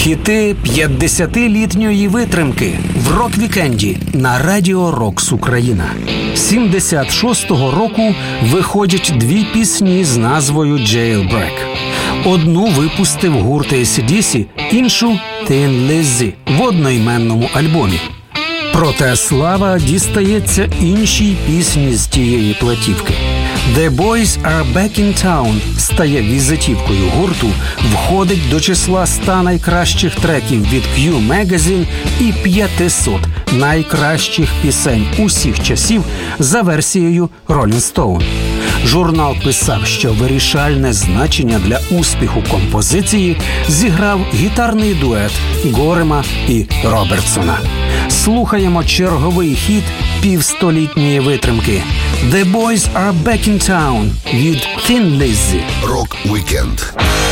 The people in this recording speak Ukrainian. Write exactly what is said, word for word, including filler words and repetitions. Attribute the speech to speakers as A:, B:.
A: Хіти п'ятдесятилітньої витримки в рок-вікенді на Радіо Рокс Україна. сімдесят шостого року виходять дві пісні з назвою «Jailbreak». Одну випустив гурт ей сі ді сі, іншу «Thin Lizzy» в одноіменному альбомі. Проте слава дістається іншій пісні з тієї платівки. «The Boys Are Back in Town» стає візитівкою гурту, входить до числа ста найкращих треків від Q Magazine і п'ятисот найкращих пісень усіх часів за версією Rolling Stone. Журнал писав, що вирішальне значення для успіху композиції зіграв гітарний дует Горема і Робертсона. Слухаємо черговий хіт півстолітньої витримки «The Boys Are Back in Town» від Thin Lizzy.
B: Рок-вікенд.